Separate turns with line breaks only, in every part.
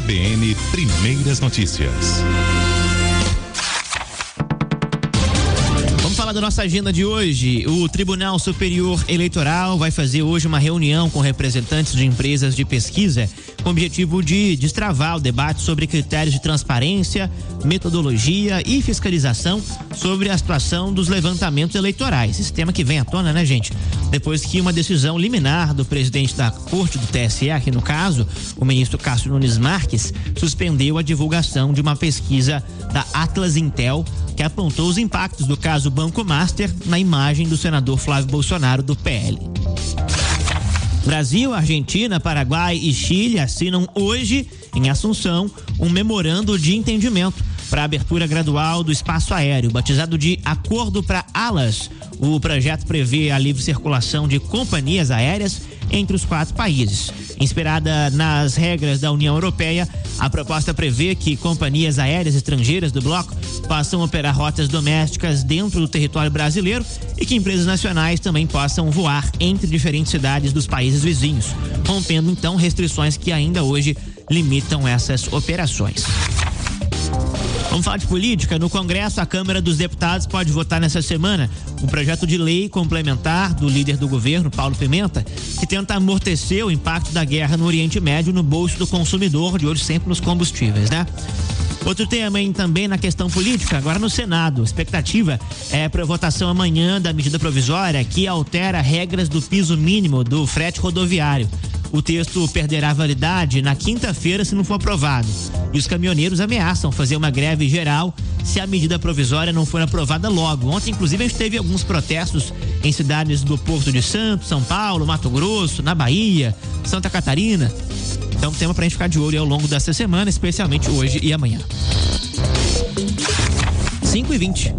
CBN Primeiras Notícias.
Vamos falar da nossa agenda de hoje. O Tribunal Superior Eleitoral vai fazer hoje uma reunião com representantes de empresas de pesquisa com o objetivo de destravar o debate sobre critérios de transparência, metodologia e fiscalização sobre a situação dos levantamentos eleitorais. Esse tema que vem à tona, né, gente? Depois que uma decisão liminar do presidente da Corte do TSE, aqui no caso, o ministro Cássio Nunes Marques, suspendeu a divulgação de uma pesquisa da Atlas Intel que apontou os impactos do caso Banco Master na imagem do senador Flávio Bolsonaro do PL. Brasil, Argentina, Paraguai e Chile assinam hoje, em Assunção, um memorando de entendimento para a abertura gradual do espaço aéreo, batizado de Acordo para Alas. O projeto prevê a livre circulação de companhias aéreas entre os 4 países. Inspirada nas regras da União Europeia, a proposta prevê que companhias aéreas estrangeiras do bloco possam operar rotas domésticas dentro do território brasileiro e que empresas nacionais também possam voar entre diferentes cidades dos países vizinhos, rompendo então restrições que ainda hoje limitam essas operações. Vamos falar de política. No Congresso, a Câmara dos Deputados pode votar nessa semana um projeto de lei complementar do líder do governo, Paulo Pimenta, que tenta amortecer o impacto da guerra no Oriente Médio no bolso do consumidor, de olho sempre nos combustíveis, né? Outro tema também na questão política, agora no Senado. A expectativa é para votação amanhã da medida provisória que altera regras do piso mínimo do frete rodoviário. O texto perderá validade na quinta-feira se não for aprovado. E os caminhoneiros ameaçam fazer uma greve geral se a medida provisória não for aprovada logo. Ontem, inclusive, a gente teve alguns protestos em cidades do Porto de Santos, São Paulo, Mato Grosso, na Bahia, Santa Catarina. Então, tema pra gente ficar de olho ao longo dessa semana, especialmente hoje e amanhã. 5h20.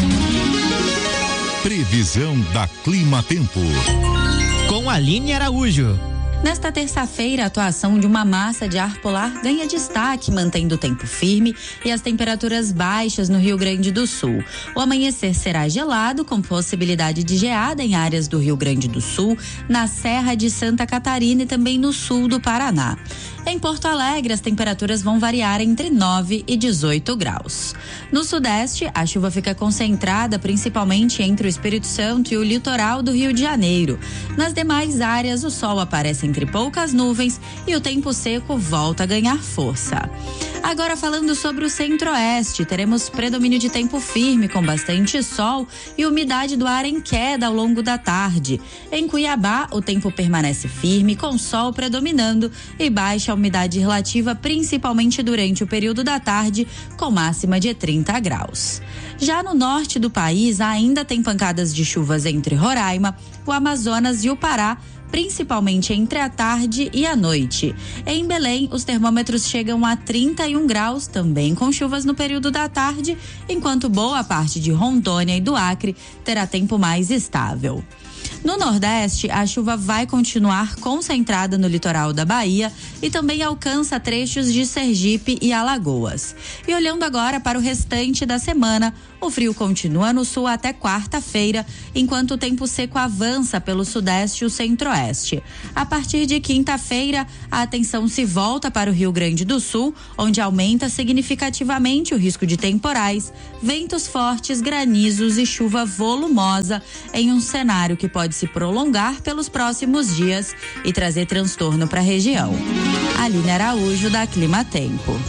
Previsão da Clima Tempo.
Com Aline Araújo.
Nesta terça-feira, a atuação de uma massa de ar polar ganha destaque, mantendo o tempo firme e as temperaturas baixas no Rio Grande do Sul. O amanhecer será gelado, com possibilidade de geada em áreas do Rio Grande do Sul, na Serra de Santa Catarina e também no sul do Paraná. Em Porto Alegre, as temperaturas vão variar entre 9 e 18 graus. No sudeste, a chuva fica concentrada principalmente entre o Espírito Santo e o litoral do Rio de Janeiro. Nas demais áreas, o sol aparece entre poucas nuvens e o tempo seco volta a ganhar força. Agora, falando sobre o centro-oeste, teremos predomínio de tempo firme com bastante sol e umidade do ar em queda ao longo da tarde. Em Cuiabá, o tempo permanece firme com sol predominando e baixa umidade relativa, principalmente durante o período da tarde, com máxima de 30 graus. Já no norte do país, ainda tem pancadas de chuvas entre Roraima, o Amazonas e o Pará, principalmente entre a tarde e a noite. Em Belém, os termômetros chegam a 31 graus, também com chuvas no período da tarde, enquanto boa parte de Rondônia e do Acre terá tempo mais estável. No Nordeste, a chuva vai continuar concentrada no litoral da Bahia e também alcança trechos de Sergipe e Alagoas. E olhando agora para o restante da semana, o frio continua no sul até quarta-feira, enquanto o tempo seco avança pelo sudeste e o centro-oeste. A partir de quinta-feira, a atenção se volta para o Rio Grande do Sul, onde aumenta significativamente o risco de temporais, ventos fortes, granizos e chuva volumosa em um cenário que pode se prolongar pelos próximos dias e trazer transtorno para a região. Aline Araújo, da Clima Tempo.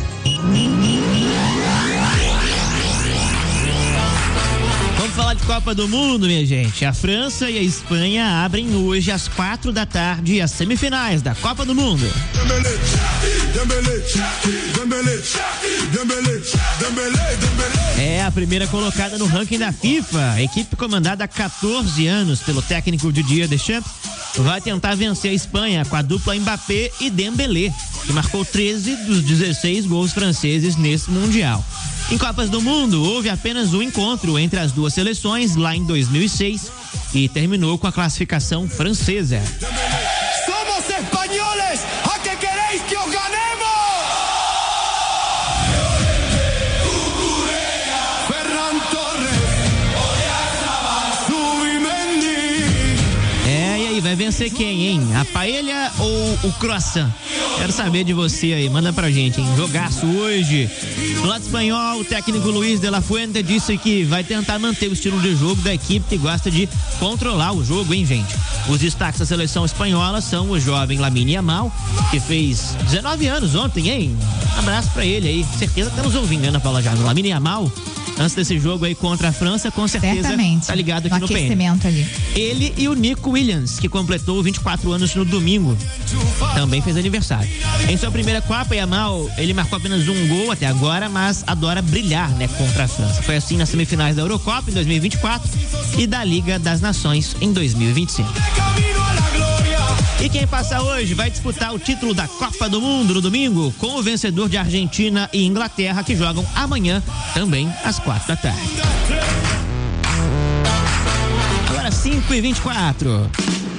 Vamos falar de Copa do Mundo, minha gente. A França e a Espanha abrem hoje às 4 da tarde as semifinais da Copa do Mundo. É a primeira colocada no ranking da FIFA. A equipe comandada há 14 anos pelo técnico Didier Deschamps vai tentar vencer a Espanha com a dupla Mbappé e Dembélé, que marcou 13 dos 16 gols franceses nesse Mundial. Em Copas do Mundo, houve apenas um encontro entre as duas seleções lá em 2006 e terminou com a classificação francesa.
Somos espanhóis, a que queréis que os ganemos? Ferran Torres,
e aí vai vencer vencer quem, hein? A paella ou o croissant? Quero saber de você aí, manda pra gente, hein? Jogaço hoje. No lado espanhol, o técnico Luis de la Fuente disse que vai tentar manter o estilo de jogo da equipe que gosta de controlar o jogo, hein, gente? Os destaques da seleção espanhola são o jovem Lamine Yamal, que fez 19 anos ontem, hein? Um abraço pra ele aí. Certeza que tá nos ouvindo, né, Ana Paula Jardim? Lamine Yamal, antes desse jogo aí contra a França, com certeza
certamente
tá ligado aqui no
aquecimento ali.
Ele e o Nico Williams, que completou 24 anos no domingo, também fez aniversário. Em sua primeira Copa, Yamal, ele marcou apenas um gol até agora, mas adora brilhar, né, contra a França. Foi assim nas semifinais da Eurocopa em 2024 e da Liga das Nações em 2025. E quem passa hoje vai disputar o título da Copa do Mundo no domingo com o vencedor de Argentina e Inglaterra, que jogam amanhã, também às 4h. Agora 5h24.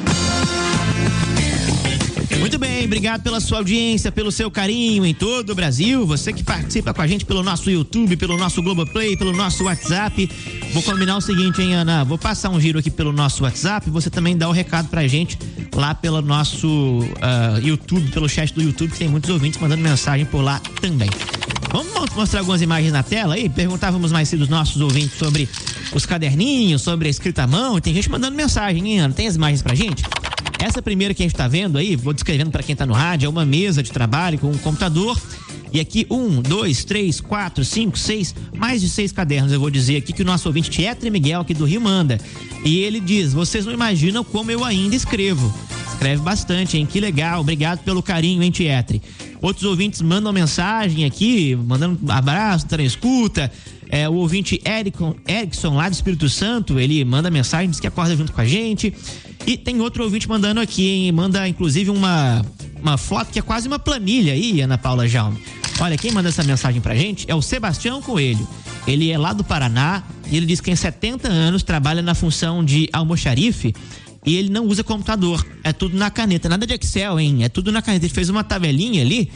Muito bem, obrigado pela sua audiência, pelo seu carinho em todo o Brasil. Você que participa com a gente pelo nosso YouTube, pelo nosso Globoplay, pelo nosso WhatsApp. Vou combinar o seguinte, hein, Ana? Vou passar um giro aqui pelo nosso WhatsApp. Você também dá o recado pra gente lá pelo nosso YouTube, pelo chat do YouTube, que tem muitos ouvintes mandando mensagem por lá também. Vamos mostrar algumas imagens na tela aí? Perguntávamos mais cedo os nossos ouvintes sobre os caderninhos, sobre a escrita à mão. E tem gente mandando mensagem, hein, Ana? Tem as imagens pra gente? Essa primeira que a gente tá vendo aí, vou descrevendo para quem tá no rádio, é uma mesa de trabalho com um computador. E aqui 1, 2, 3, 4, 5, 6, mais de 6 cadernos, eu vou dizer aqui, que o nosso ouvinte Tietre Miguel aqui do Rio manda. E ele diz: vocês não imaginam como eu ainda escrevo. Escreve bastante, hein? Que legal, obrigado pelo carinho, hein, Tietre. Outros ouvintes mandam mensagem aqui, mandando abraço, tá na escuta. O ouvinte Erickson, lá do Espírito Santo, ele manda mensagem, diz que acorda junto com a gente. E tem outro ouvinte mandando aqui, hein? Manda inclusive uma foto que é quase uma planilha aí, Ana Paula Jaume. Olha, quem manda essa mensagem pra gente é o Sebastião Coelho. Ele é lá do Paraná e ele diz que tem 70 anos, trabalha na função de almoxarife e ele não usa computador. É tudo na caneta, nada de Excel, hein? É tudo na caneta. Ele fez uma tabelinha ali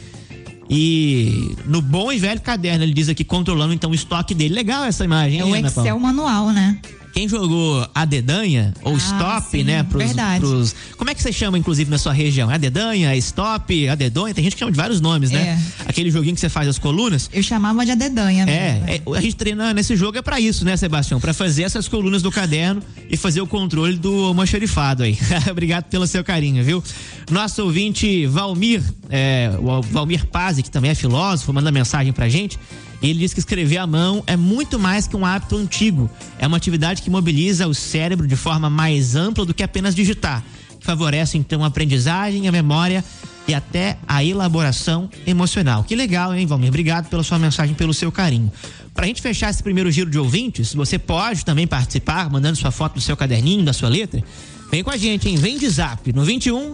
e no bom e velho caderno, ele diz aqui, controlando então o estoque dele. Legal essa imagem, hein,
o
Ana Paula?
Excel manual, né?
Quem jogou a dedanha ou stop,
sim,
né?
Verdade.
Como é que você chama, inclusive, na sua região? A dedanha, stop, a dedonha? Tem gente que chama de vários nomes, né? Aquele joguinho que você faz as colunas.
Eu chamava de a dedanha mesmo.
A gente treina nesse jogo pra isso, né, Sebastião? Pra fazer essas colunas do caderno e fazer o controle do almoxarifado aí. Obrigado pelo seu carinho, viu? Nosso ouvinte Valmir, o Valmir Pazzi, que também é filósofo, manda mensagem pra gente. Ele diz que escrever à mão é muito mais que um hábito antigo. É uma atividade que mobiliza o cérebro de forma mais ampla do que apenas digitar, que favorece então a aprendizagem, a memória e até a elaboração emocional. Que legal, hein, Valmir? Obrigado pela sua mensagem, pelo seu carinho. Pra gente fechar esse primeiro giro de ouvintes, você pode também participar, mandando sua foto do seu caderninho, da sua letra. Vem com a gente, hein? Vem de zap no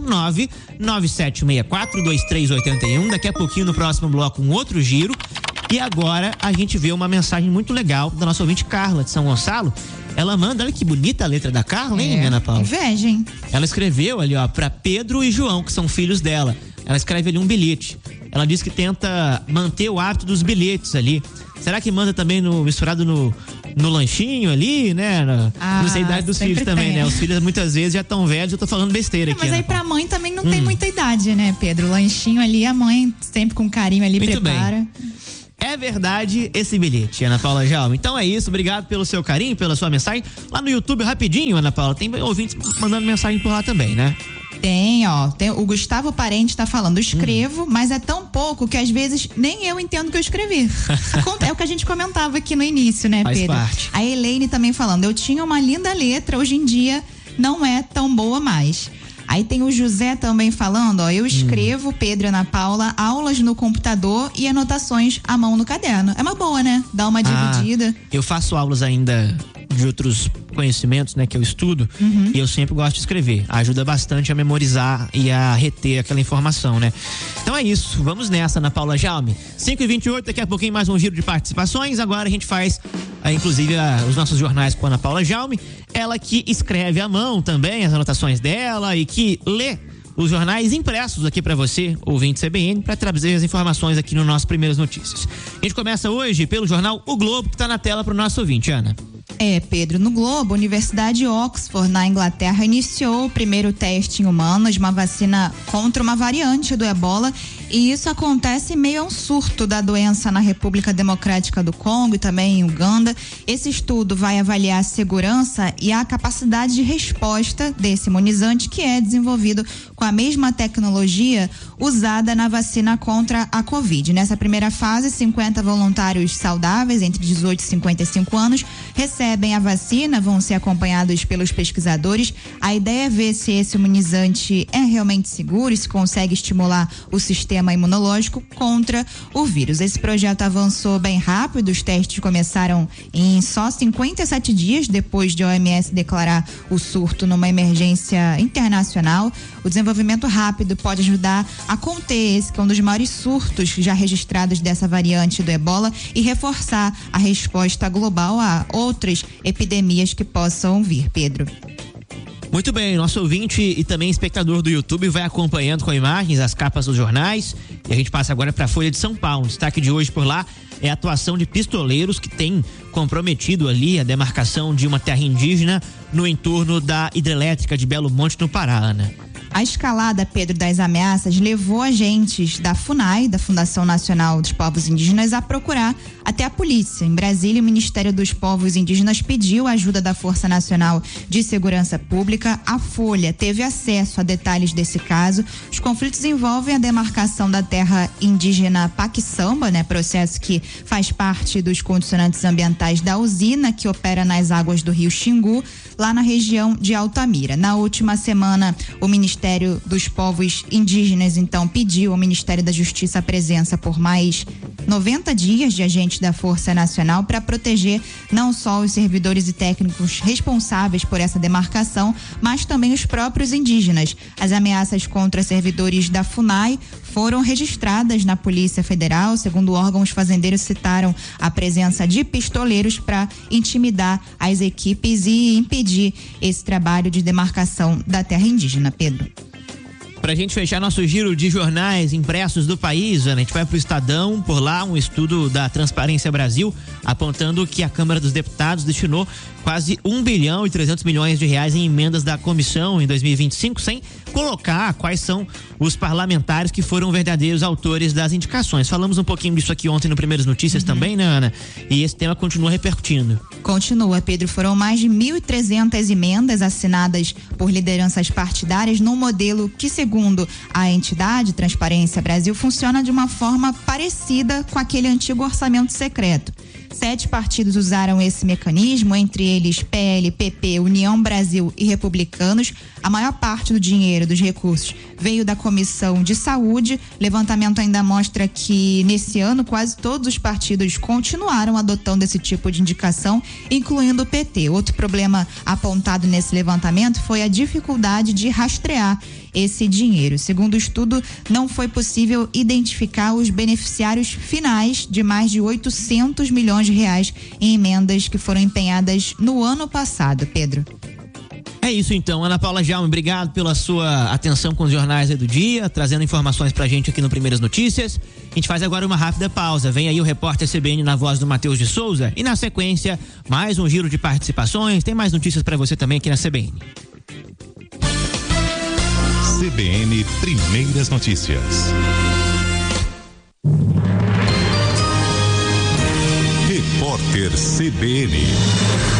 21997642381. Daqui a pouquinho, no próximo bloco, um outro giro. E agora a gente vê uma mensagem muito legal da nossa ouvinte Carla, de São Gonçalo. Ela manda, olha que bonita a letra da Carla, hein, Ana Paula?
Inveja, hein?
Ela escreveu ali, ó, pra Pedro e João, que são filhos dela. Ela escreve ali um bilhete. Ela diz que tenta manter o hábito dos bilhetes ali. Será que manda também misturado no lanchinho ali, né? Não sei a idade dos filhos também, né? Os filhos muitas vezes já estão velhos, eu tô falando besteira aqui.
Mas aí pra mãe também não tem muita idade, né, Pedro? O lanchinho ali, a mãe sempre com carinho ali
muito
prepara.
Bem. É verdade esse bilhete, Ana Paula Jaume. Então é isso, obrigado pelo seu carinho, pela sua mensagem. Lá no YouTube, rapidinho, Ana Paula, tem ouvintes mandando mensagem por lá também, né?
Tem, o Gustavo Parente tá falando, escrevo, mas é tão pouco que às vezes nem eu entendo o que eu escrevi. É o que a gente comentava aqui no início, né,
Faz
Pedro?
parte.
A Elaine também falando, eu tinha uma linda letra, hoje em dia não é tão boa mais. Aí tem o José também falando, ó, eu escrevo, Pedro e Ana Paula, aulas no computador e anotações à mão no caderno. É uma boa, né? Dá uma dividida.
Eu faço aulas ainda de outros conhecimentos, né, que eu estudo, e eu sempre gosto de escrever. Ajuda bastante a memorizar e a reter aquela informação, né? Então é isso, vamos nessa, Ana Paula Jaume. 5h28, daqui a pouquinho mais um giro de participações. Agora a gente faz, inclusive, os nossos jornais com a Ana Paula Jaume. Ela que escreve à mão também as anotações dela e que lê os jornais impressos aqui para você, ouvinte CBN, para trazer as informações aqui no nosso Primeiras Notícias. A gente começa hoje pelo jornal O Globo, que está na tela para o nosso ouvinte, Ana.
Pedro, no Globo, a Universidade de Oxford, na Inglaterra, iniciou o primeiro teste em humanos de uma vacina contra uma variante do ebola, e isso acontece em meio a um surto da doença na República Democrática do Congo e também em Uganda. Esse estudo vai avaliar a segurança e a capacidade de resposta desse imunizante, que é desenvolvido com a mesma tecnologia usada na vacina contra a Covid. Nessa primeira fase, 50 voluntários saudáveis, entre 18 e 55 anos, recebem a vacina, vão ser acompanhados pelos pesquisadores. A ideia é ver se esse imunizante é realmente seguro e se consegue estimular o sistema imunológico contra o vírus. Esse projeto avançou bem rápido, os testes começaram em só 57 dias depois de a OMS declarar o surto numa emergência internacional. O desenvolvimento rápido pode ajudar a conter esse, que é um dos maiores surtos já registrados dessa variante do ebola, e reforçar a resposta global a outras epidemias que possam vir, Pedro.
Muito bem, nosso ouvinte e também espectador do YouTube vai acompanhando com imagens as capas dos jornais, e a gente passa agora para a Folha de São Paulo. O destaque de hoje por lá é a atuação de pistoleiros que têm comprometido ali a demarcação de uma terra indígena no entorno da hidrelétrica de Belo Monte, no Pará, Ana.
A escalada, Pedro, das ameaças levou agentes da FUNAI, da Fundação Nacional dos Povos Indígenas, a procurar até a polícia. Em Brasília, o Ministério dos Povos Indígenas pediu a ajuda da Força Nacional de Segurança Pública. A Folha teve acesso a detalhes desse caso. Os conflitos envolvem a demarcação da terra indígena Paquissamba, processo que faz parte dos condicionantes ambientais da usina que opera nas águas do rio Xingu, lá na região de Altamira. Na última semana, o Ministério dos Povos Indígenas, então, pediu ao Ministério da Justiça a presença por mais 90 dias de agentes da Força Nacional para proteger não só os servidores e técnicos responsáveis por essa demarcação, mas também os próprios indígenas. As ameaças contra servidores da FUNAI foram registradas na Polícia Federal. Segundo o órgão, os fazendeiros citaram a presença de pistoleiros para intimidar as equipes e impedir esse trabalho de demarcação da terra indígena, Pedro.
Pra gente fechar nosso giro de jornais impressos do país, Ana, a gente vai pro Estadão, por lá um estudo da Transparência Brasil apontando que a Câmara dos Deputados destinou quase 1 bilhão e 300 milhões de reais em emendas da comissão em 2025, sem colocar quais são os parlamentares que foram verdadeiros autores das indicações. Falamos um pouquinho disso aqui ontem no Primeiras Notícias também, né, Ana? E esse tema continua repercutindo.
Continua, Pedro. Foram mais de 1.300 emendas assinadas por lideranças partidárias num modelo que, segundo a entidade Transparência Brasil, funciona de uma forma parecida com aquele antigo orçamento secreto. 7 partidos usaram esse mecanismo, entre eles PL, PP, União Brasil e Republicanos. A maior parte do dinheiro, dos recursos, veio da Comissão de Saúde. Levantamento ainda mostra que nesse ano quase todos os partidos continuaram adotando esse tipo de indicação, incluindo o PT. Outro problema apontado nesse levantamento foi a dificuldade de rastrear esse dinheiro. Segundo o estudo, não foi possível identificar os beneficiários finais de mais de 800 milhões de reais em emendas que foram empenhadas no ano passado, Pedro.
É isso então, Ana Paula Jaume, obrigado pela sua atenção com os jornais do dia, trazendo informações pra gente aqui no Primeiras Notícias. A gente faz agora uma rápida pausa, vem aí o repórter CBN na voz do Matheus de Souza e na sequência, mais um giro de participações, tem mais notícias pra você também aqui na CBN.
CBN Primeiras Notícias. Repórter CBN.